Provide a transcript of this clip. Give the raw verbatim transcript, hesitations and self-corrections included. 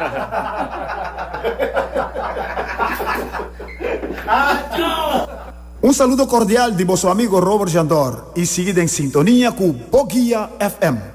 Un saludo cordial de vuestro amigo Robert Jandor y seguid en sintonía con Boguía F M.